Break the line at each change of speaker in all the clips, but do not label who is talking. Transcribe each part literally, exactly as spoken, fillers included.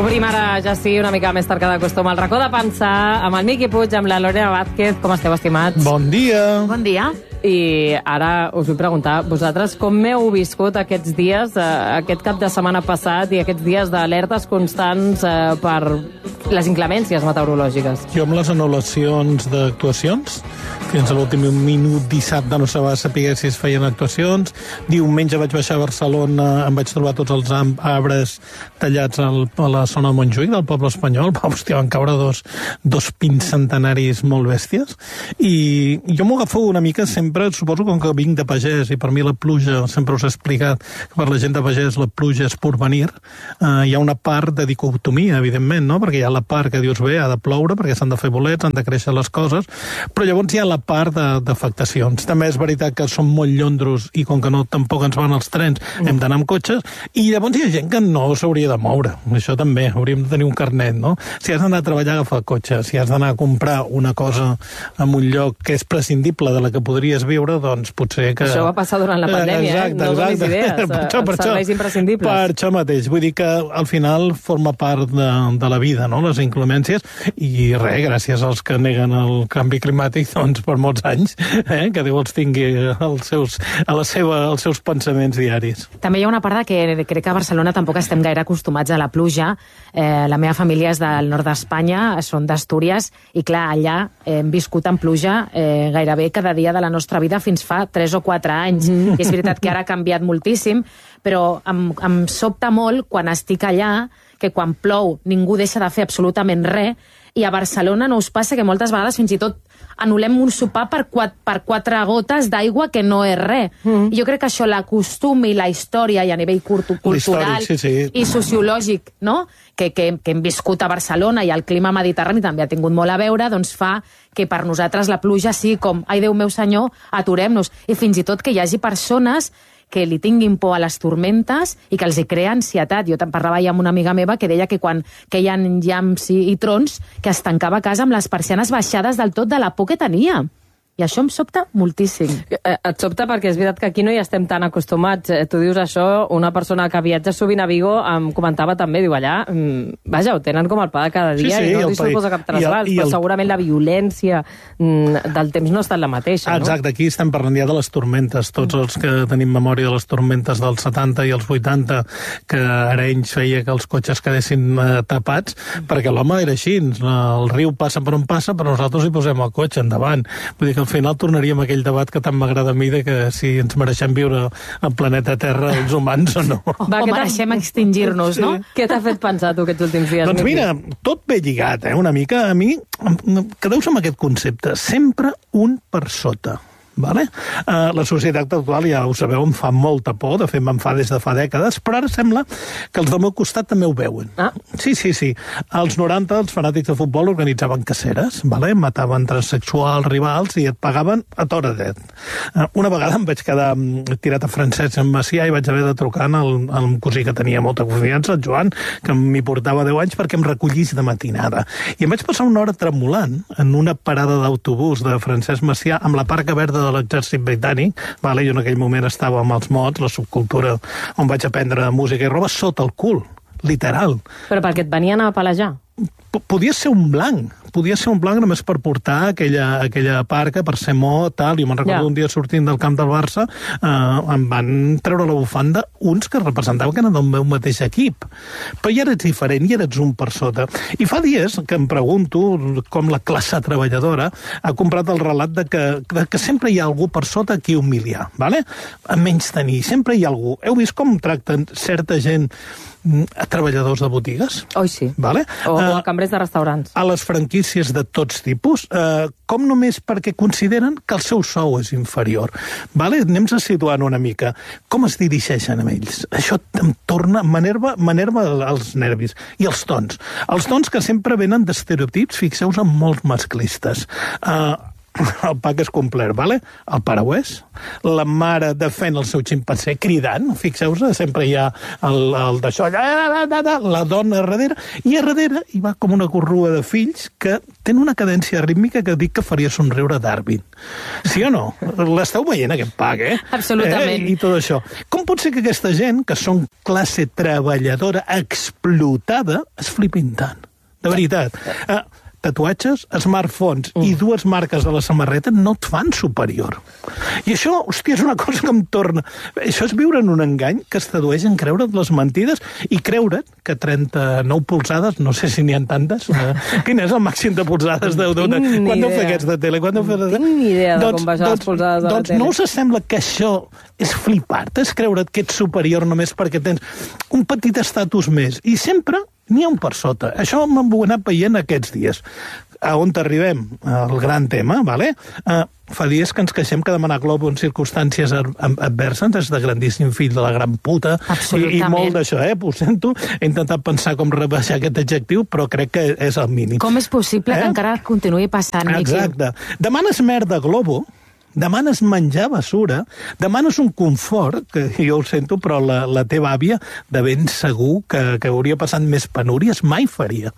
Obrim ara, ja sí, una mica més tard que de costum, el racó de pensar amb el Miqui Puig, amb la Lorena Vázquez. Com esteu, estimats?
Bon dia.
Bon dia.
I ara us vull preguntar, vosaltres com m'heu viscut aquests dies, eh, aquest cap de setmana passat i aquests dies d'alertes constants eh, per les inclemències meteorològiques?
Jo amb les anul·lacions d'actuacions, fins a l'últim minut dissabte no se va saber si es feien actuacions. Diumenge vaig baixar a Barcelona, em vaig trobar tots els arbres tallats al, a la zona de Montjuïc, del poble espanyol. Hòstia, van caure dos, dos pins centenaris molt bèsties. I jo m'ho agafo una mica sempre, suposo com que vinc de pagès, i per mi la pluja, sempre us he explicat que per la gent de pagès la pluja és porvenir. Uh, hi ha una part de dicotomia, evidentment, no? Perquè hi ha la part que dius, bé, ha de ploure perquè s'han de fer bolets, han de créixer les coses, però llavors hi ha la part d'afectacions. També és veritat que som molt llondros i com que no tampoc ens van els trens, mm. hem d'anar amb cotxes, i llavors hi ha gent que no s'hauria de moure. Això també, hauríem de tenir un carnet, no? Si has d'anar a treballar, agafar el cotxe. Si has d'anar a comprar una cosa en un lloc que és prescindible de la que podries viure, doncs potser que...
Això va passar durant la pandèmia,
exacte,
eh? No donis idees.
Per això, per
serveis
això,
imprescindibles.
Per això mateix. Vull dir que al final forma part de, de la vida, no?, les inclemències, i res, gràcies als que neguen el canvi climàtic, doncs per molts anys, eh? Que Déu els tingui als seus, a la seva, als seus pensaments diaris.
També hi ha una part de que crec que a Barcelona tampoc estem gaire acostumats a la pluja. Eh, la meva família és del nord d'Espanya, són d'Astúries, i clar, allà hem viscut en pluja eh, gairebé cada dia de la nostra vida fins fa tres o quatre anys. Mm. I és veritat que ara ha canviat moltíssim, però em, em sobta molt quan estic allà que quan plou ningú deixa de fer absolutament res, i a Barcelona no us passa que moltes vegades fins i tot anul·lem un sopar per quatre, per quatre gotes d'aigua que no és res. Mm. I jo crec que això, la costum i la història, i a nivell cultural
sí, sí.
i sociològic, no?, que, que, que hem viscut a Barcelona, i el clima mediterrani també ha tingut molt a veure, doncs fa que per nosaltres la pluja sigui com, ai Déu meu senyor, aturem-nos. I fins i tot que hi hagi persones que li tinguin por a les tormentes i que els hi crea ansietat. Jo te'n parlava ja amb una amiga meva que deia que quan queien llamps i, i trons, que es tancava a casa amb les persianes baixades del tot de la por que tenia. I això em sobta moltíssim.
Et sobta perquè és veritat que aquí no hi estem tan acostumats. Tu dius això, una persona que viatja sovint a Vigo em comentava també, diu allà, vaja, ho tenen com el pa de cada dia, sí, sí, i no els suposa cap trasbals, però el... segurament la violència del temps no ha estat la mateixa, no?
Exacte, aquí estem parlant ja de les tormentes. Tots els que tenim memòria de les tormentes dels setanta i els vuitanta, que Arenys feia que els cotxes quedessin eh, tapats, perquè l'home era així, el riu passa per on passa, però nosaltres hi posem el cotxe endavant. Vull dir que al final tornaríem a aquell debat que tant m'agrada a mi de que si ens mereixem viure al planeta Terra els humans o no.
Va, o mereixem extingir-nos, no?
Sí. Què t'ha fet pensar tu aquests últims dies?
Doncs mira, tot ve lligat, eh, una mica. A mi, quedeu-vos amb aquest concepte, sempre un per sota. Vale? Uh, la societat actual, ja ho sabeu, em fa molta por, de fet me'n fa des de fa dècades, però ara sembla que els del meu costat també ho veuen.
Ah.
Sí, sí, sí. Als noranta els fanàtics de futbol organitzaven caceres, vale? Mataven transsexuals, rivals, i et pagaven a toradet. Uh, una vegada em vaig quedar tirat a Francesc en Macià i vaig haver de trucar al, al cosí que tenia molta confiança, el Joan, que m'hi portava deu anys, perquè em recollís de matinada. I em vaig passar una hora tremolant en una parada d'autobús de Francesc Macià amb la parca verda de l'exèrcit britànic, vale? Jo en aquell moment estava amb els mots, la subcultura on vaig aprendre música i roba, sota el cul, literal.
Però perquè et venien a palejar?
Podia ser un blanc, podia ser un blanc només per portar aquella, aquella parca, per ser mo, tal. Jo me'n recordo ja. Un dia sortint del camp del Barça, eh, em van treure la bufanda uns que representaven que eren del meu mateix equip. Però ja eres diferent, ja eres un per sota. I fa dies que em pregunto com la classe treballadora ha comprat el relat de que, de que sempre hi ha algú per sota qui humiliar, vale? A menys tenir, sempre hi ha algú. Heu vist com tracten certa gent a treballadors de botigues?
Oi, sí.
Vale?
O, uh, o a cambrers de restaurants.
A les franquícies de tots tipus, eh, com només perquè consideren que el seu sou és inferior. Vale? Anem-nos a situar una mica. Com es dirigeixen amb ells? Això em torna, m'enerva, m'enerva els nervis. I els tons. Els tons que sempre venen d'estereotips, fixeu-vos, en molts masclistes. Eh, el pack és complet, vale? El pare ho és, la mare defèn el seu ximpancé cridant, fixeu-se, sempre hi ha el, el d'això, la dona a darrere, i a darrere hi va com una corrua de fills que tenen una cadència rítmica que dic que faria somriure Darwin. Sí o no? L'esteu veient, aquest pack, eh?
Absolutament.
Eh? I tot això. Com pot ser que aquesta gent, que són classe treballadora explotada, es flipin tant? De veritat. Eh, tatuatges, smartphones mm. i dues marques a la samarreta no et fan superior. I això, hòstia, és una cosa que em torna... Això és viure en un engany que es tradueix en creure't les mentides i creure't que trenta-nou polzades, no sé si n'hi ha tantes, eh? Quin és el màxim de polzades? De, de, de, de, quan deu fer aquests de tele? Quan deu fer de...
Tinc ni idea de doncs, com baixar doncs, les polzades de la
doncs
tele.
No us sembla que això és flipar-te? És creure't que ets superior només perquè tens un petit estatus més. I sempre n'hi ha un per sota. Això m'ho he anat veient aquests dies. A on arribem? El gran tema, vale? Uh, fa dies que ens queixem que demanar globo en circumstàncies adverses és de grandíssim fill de la gran puta. I, i molt d'això, eh? Ho sento. He intentat pensar com rebaixar aquest adjectiu, però crec que és el mínim.
Com és possible eh? que encara continuï passant, Miqui?
Exacte. Demanes merda globo, demanes menjar basura, demanes un confort, que jo ho sento, però la, la teva àvia, de ben segur que, que hauria passat més penúries, mai faria.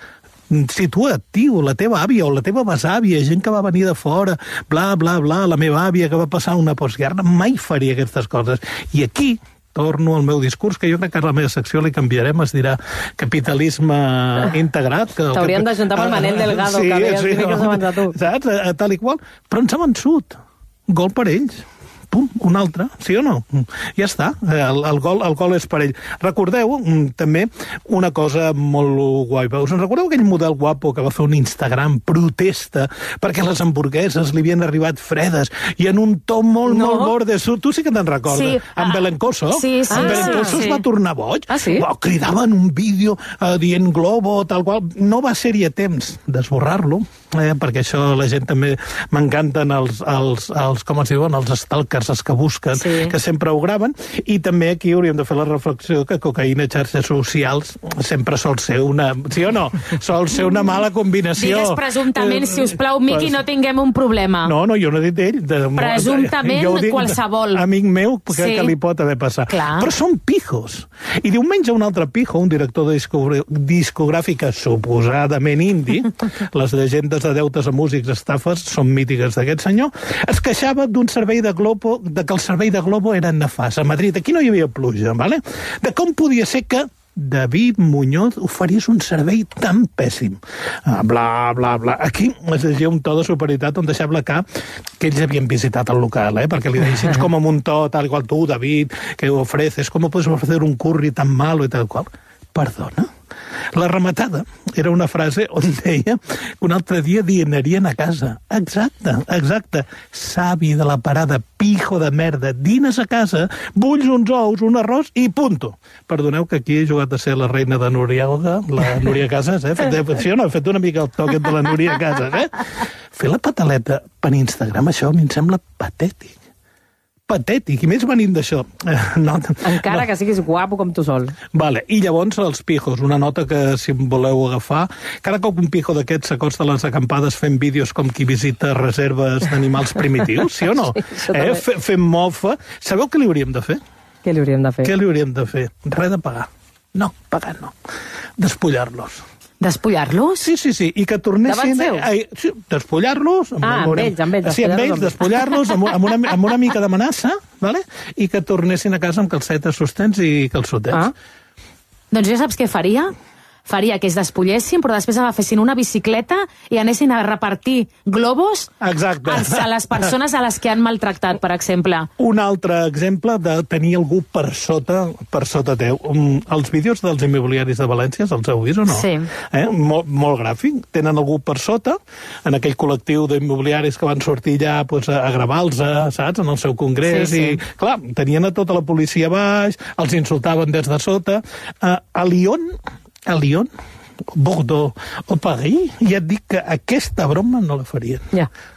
Situa't, tio, la teva àvia o la teva besàvia, gent que va venir de fora, bla, bla, bla, la meva àvia que va passar una postguerra, mai faria aquestes coses. I aquí torno al meu discurs, que jo crec que a la meva secció li canviarem, es dirà capitalisme integrat.
T'haurien d'ajuntar amb el Manel Delgado, sí, que ve els dimecres abans de tu.
Saps? Tal i qual. Però ens ha vençut. Gol per ells. Pum, un altre, sí o no? Ja està, el, el, gol, el gol és per ell. Recordeu també una cosa molt guai. Us en recordeu aquell model guapo que va fer un Instagram protesta perquè les hamburgueses li havien arribat fredes i en un to molt, no. molt borde. Tu sí que te'n recordes. Sí. En Belencoso.
Sí, sí.
En Belencoso sí. es va tornar boig.
Ah, sí?
Va, cridava en un vídeo uh, dient globo, tal qual. No va ser-hi a temps d'esborrar-lo, eh, perquè això la gent també m'encanten els, els, els, com es diuen, els stalkers, els que busquen, sí. que sempre ho graven, i també aquí hauríem de fer la reflexió que cocaïna i xarxes socials sempre sol ser una... Sí o no? Sol ser una mala combinació.
Digues presumptament, si us plau, Miqui, no tinguem un problema.
No, no, jo no he dit ell. De...
Presumptament dic, qualsevol.
Amic meu, que, sí. que li pot haver passat.
Clar.
Però són pijos. I diumenge un altre pijo, un director de discogràfica suposadament indi, les llegendes de deutes a músics estafes són mítiques d'aquest senyor, es queixava d'un servei de Globo, de que el servei de Globo era nefast. A Madrid, aquí no hi havia pluja, ¿vale? De com podia ser que David Muñoz oferís un servei tan pèssim. Ah, bla, bla, bla. Aquí es llegia un to de superioritat on deixava clar que ells havien visitat el local, eh? Perquè li deixis com amb un to tal qual tu, David, que ofreces, com puedes ofrecer un curri tan malo i tal qual. Perdona? La rematada era una frase on deia que un altre dia dinarien a casa. Exacte, exacte. Savi de la parada, pijo de merda, dines a casa, bulls uns ous, un arròs i punto. Perdoneu que aquí he jugat a ser la reina de Noriega, la Núria Casas, eh? Fet, sí o no? He fet una mica el toquet de la Núria Casas, eh? Fer la pataleta per Instagram, això a mi em sembla patètic. Patètic, i més venint d'això. No,
Encara no. que siguis guapo com tu sol.
Vale, i llavors els pijos, una nota que si em voleu agafar, cada cop un pijo d'aquests s'acosta a les acampades fent vídeos com qui visita reserves d'animals primitius, sí o no?
Sí,
eh? Fent mofa. Sabeu què li hauríem de fer?
Què li hauríem de fer?
Què li hauríem de fer? Res de pagar. No, pagar no. Despullar-los.
Despullar-los?
Sí, sí, sí, i que tornessin... Eh, sí, despullar-los...
Amb, ah, amb ells, amb ells.
Sí, amb ells, despullar-los amb, amb, una, amb una mica d'amenaça, vale? I que tornessin a casa amb calcetes sostens i calçotets.
Ah. Doncs ja saps què faria? Faria que es despullessin, però després agafessin una bicicleta i anessin a repartir globos
Exacte.
a les persones a les que han maltractat, per exemple.
Un altre exemple de tenir algú per sota per sota teu. Um, els vídeos dels immobiliaris de València, els heu vist o no?
Sí.
Eh? Molt, molt gràfic. Tenen algú per sota, en aquell col·lectiu d'immobiliaris que van sortir ja pues, a, a gravar-los, saps?, en el seu congrés. Sí, sí. I, clar, tenien a tota la policia baix, els insultaven des de sota. Uh, a Lyon... a Lyon, Bordeaux o París, ja et dic que aquesta broma no la farien.
Ja.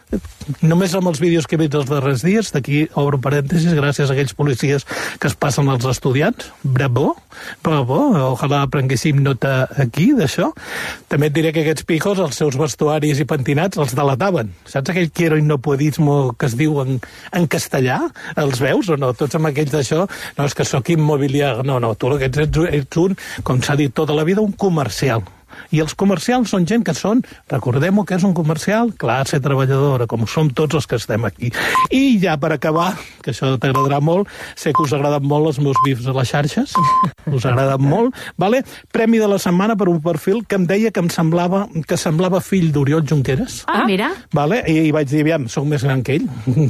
només amb els vídeos que he vist els darrers dies, d'aquí obro parèntesis, gràcies a aquells policies que es passen als estudiants, bravo, bravo, ojalà aprenguéssim nota aquí d'això. També et diré que aquests pijos, els seus vestuaris i pentinats, els delataven. Saps aquell quiero y no puedismo que es diu en, en castellà? Els veus o no? Tots amb aquells d'això, no, és que sóc immobiliari, no, no, tu ets, ets, ets un, com s'ha dit tota la vida, un comercial. I els comercials són gent que són, recordem-ho que és un comercial, classe treballadora, com som tots els que estem aquí. I ja per acabar, que això t'agradarà molt, sé que us agraden molt els meus bifs a les xarxes, us agraden molt, vale? Premi de la setmana per un perfil que em deia que em semblava que semblava fill d'Oriol Junqueras.
Ah, mira.
Vale? I, I vaig dir, aviam, soc més gran que ell,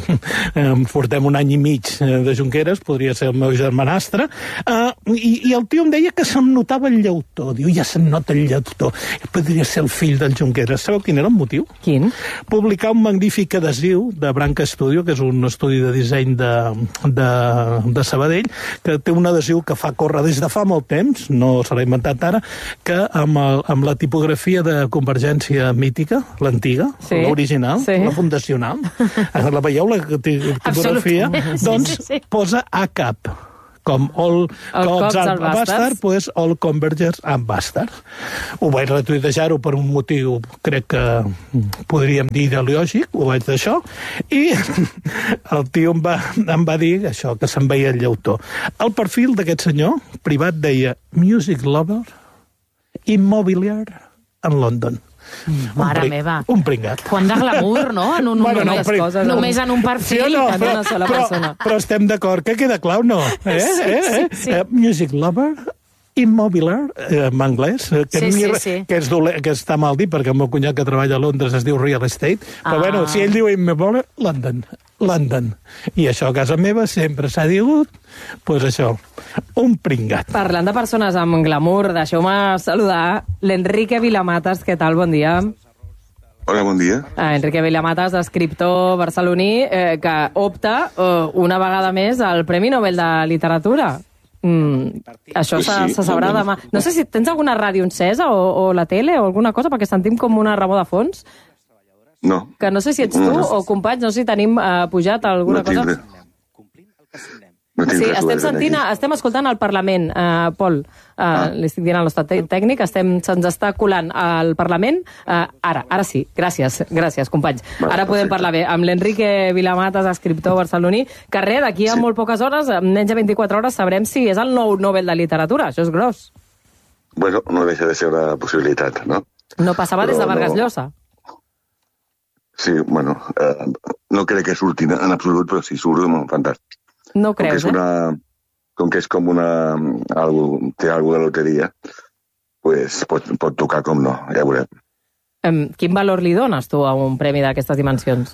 portem un any i mig de Junqueras, podria ser el meu germanastre, uh, i, i el tio em deia que se'm notava el llautó, diu, ja se'm nota el llautó, podria ser el fill del Junqueras. Sabeu quin era el motiu?
Quin?
Publicar un magnífic adhesiu de Branca Studio, que és un estudi de disseny de, de, de Sabadell, que té un adhesiu que fa córrer des de fa molt temps, no se l'ha inventat ara, que amb, el, amb la tipografia de Convergència mítica, l'antiga, sí, l'original, sí, la fundacional, la veieu, la tipografia? Doncs sí, sí, sí. Posa A cap. Com All Cops and Bastards, pues All Convergers and Bastards. Ho vaig retuitejar-ho per un motiu, crec que podríem dir ideològic, ho vaig d'això, i el tio em va, em va dir això, que se'n veia el llautó. El perfil d'aquest senyor, privat, deia Music Lover, Immobiliar en London.
Mare un meva.
Un pringat.
Quant de glamour, no? En un, bueno, no, només, coses, només en un perfil. Sí, no,
però,
una sola
però,
persona.
Però estem d'acord que queda clar, no? Eh?
Sí,
eh?
sí, sí.
Uh, music Lover, Immobiliar, eh, en anglès, que,
sí,
mi,
sí, sí.
Que, és dolent, que està mal dit, perquè el meu cunyat que treballa a Londres es diu Real Estate, però
ah.
bueno, si ell diu Immobiliar, London. London. I això a casa meva sempre s'ha digut, doncs pues això, un pringat.
Parlant de persones amb glamour, deixeu-me saludar l'Enrique Vilamatas. Què tal? Bon dia.
Hola, bon dia.
Ah, Enrique Vilamatas, escriptor barceloní, eh, que opta eh, una vegada més al Premi Nobel de Literatura. Mm, això se, sí, se sabrà demà. No sé si tens alguna ràdio encesa o, o la tele o alguna cosa, perquè sentim com una remor de fons.
No.
Que no sé si ets tu no, o companys, no sé si tenim uh, pujat alguna
no
cosa.
No
sí, estem sentint, estem escoltant el Parlament, uh, Pol, uh, ah. li estic dient al nostre tècnic, estem, se'ns està colant al Parlament, uh, ara, ara sí, gràcies, gràcies, companys.
Vale,
ara podem
perfecte.
parlar bé amb l'Enrique Vilamatas, escriptor barceloní, que res, d'aquí a sí. molt poques hores, menys de vint-i-quatre hores, sabrem si és el nou Nobel de Literatura, això és gros.
Bueno, no deixa de ser una possibilitat, no?
No passava
Però
des de Vargas
no...
Llosa.
Sí, bueno, eh, no crec que surti en absolut, però si surt, fantàstic.
No creus,
com que és una,
eh?
Com que és com una... Algo, té alguna de loteria, pues pot, pot tocar com no, ja veurem.
Um, quin valor li dones tu a un premi d'aquestes dimensions?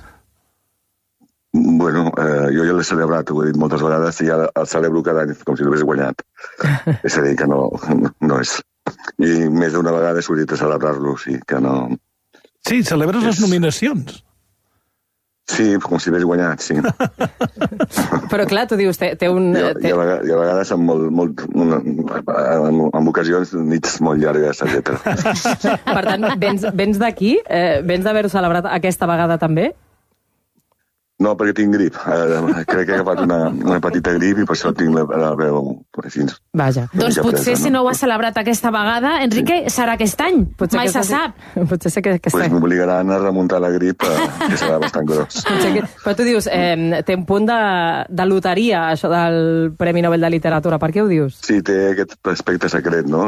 Bueno, eh, jo ja l'he celebrat, ho he dit moltes vegades, i ja el celebro cada any, com si l'hagués guanyat. És a dir, que no, no és... I més d'una vegada he sortit a celebrar-lo, sí, que no...
Sí, celebres és... les nominacions.
Sí, com si hagués guanyat, sí.
Però clar, tu dius, té, té un...
I a,
té...
i a, vegades, i a vegades amb, molt, molt, una, en, en ocasions nits molt llargues, etcètera.
Per tant, vens, vens d'aquí? Eh, vens d'haver-ho celebrat aquesta vegada també?
No, perquè tinc grip. Eh, crec que he agafat una, una petita grip i per això tinc la, la veu així.
Vaja.
Doncs potser presa, si no ho has celebrat aquesta vegada, Enrique, sí. serà aquest any. Potser Mai se sap.
Potser sé que aquest
pues
any.
M'obligaran a remuntar la grip, eh, que serà bastant gros.
Que... Però tu dius, eh, té un punt de, de loteria, això del Premi Nobel de Literatura. Per què ho dius?
Sí, té aquest aspecte secret, no?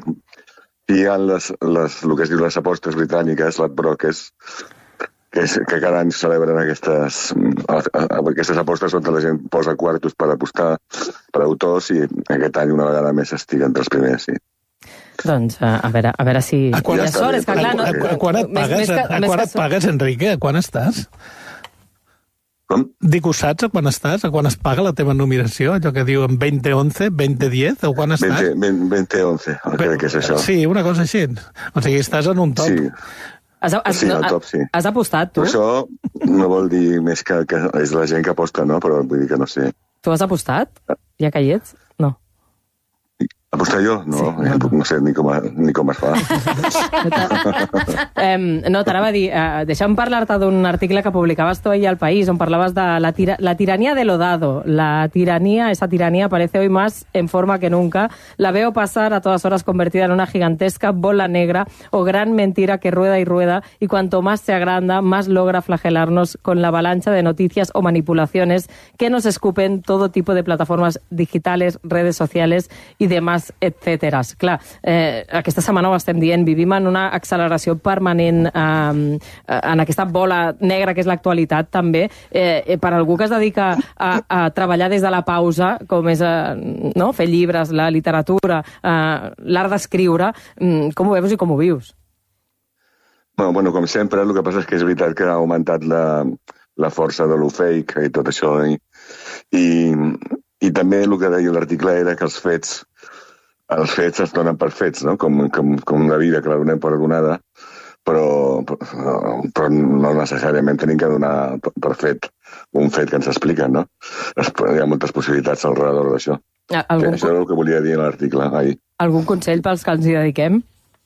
Hi ha les, les, el que es diu les apostes britàniques, l'Adbrokes, que, és, que cada any celebren aquestes, aquestes apostes on la gent posa quartos per apostar per autors i aquest any una vegada més estic entre els primers, sí.
Doncs a veure, a veure si...
A quan, ja sort, és que, clar, no... a, a, a quan et pagues, més, més que, a, a quan et pagues, Enrique? A quan estàs?
Com?
Dic, ho saps a quan estàs? A quan es paga la teva nominació? Allò que diuen veinte once, veinte diez, o quan estàs?
veinte onze, crec que és això.
Sí, una cosa així. O sigui, estàs en un top.
Sí.
Has, has,
sí,
no,
top, sí.
Has apostat, tu?
Però això no vol dir més que, que és la gent que aposta, no? Però vull dir que no sé.
Tu has apostat? Ja que hi ets? No.
Apostar jo? No, sí, no. no sé ni com, ni com es fa.
eh, no, t'anava a dir, eh, deixa'm parlar-te d'un article que publicaves tu ahir al País, on parlaves de la, tira la tiranía de lo dado. La tiranía, esa tiranía parece hoy más en forma que nunca. La veo pasar a todas horas convertida en una gigantesca bola negra o gran mentira que rueda y rueda, y cuanto más se agranda, más logra flagelarnos con la avalancha de noticias o manipulaciones que nos escupen todo tipo de plataformas digitales, redes sociales y demás, etcètera. Clar, eh, aquesta setmana ho estem dient, vivim en una acceleració permanent eh, en aquesta bola negra que és l'actualitat també. Eh, per algú que es dedica a, a treballar des de la pausa, com és eh, no? fer llibres, la literatura, eh, l'art d'escriure, com ho veus i com ho vius?
Bueno, bueno, com sempre, el que passa és que és veritat que ha augmentat la, la força de lo fake i tot això, i, i, i també el que deia l'article era que els fets els fets es donen per fets, no? Com, com, com la vida, que la donem per donada, però, però no necessàriament tenim que donar per fet un fet que ens expliquen, no? Hi ha moltes possibilitats al redor d'això. Algun... Això és el que volia dir en l'article ahir.
Algun consell pels que ens hi dediquem?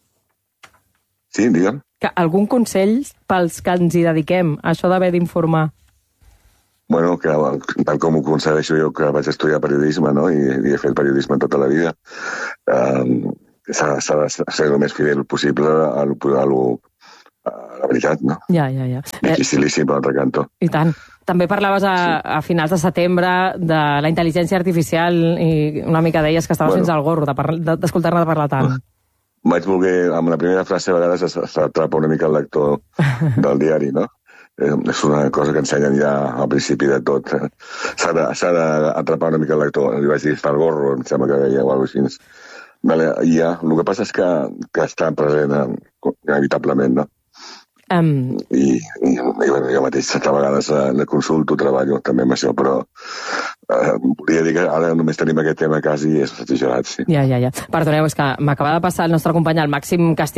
Sí, digue'm.
Que algun consell pels que ens hi dediquem, això d'haver d'informar?
Bueno, que, tal com ho concedeixo jo, que vaig estudiar periodisme, no? I, i he fet periodisme tota la vida, eh, s'ha de ser el més fidel possible a, a, a la veritat, no?
Ja, ja, ja.
Dificilíssim, per l'altre cantó.
I tant. També parlaves a, sí. a finals de setembre de la intel·ligència artificial i una mica deies que estaves bueno, fins al gorro d'escoltar-ne de parlar tant.
Vaig voler, amb la primera frase, a vegades s'atrapa una mica el lector del diari, no? És una cosa que ensenyen ja al principi de tot. S'ha d'atrapar una mica el lector. Li vaig dir, està al gorro, em sembla que deia, o alguna cosa així. Vale, i ja, el que passa és que, que està present inevitablement, no? Um... I, i, i bueno, jo mateix a vegades eh, consulto, treballo també amb això, però eh, volia dir que ara només tenim aquest tema quasi és exagerat, sí.
Ja, ja, ja. Perdoneu, és que m'acaba de passar el nostre company, el Màxim Castell,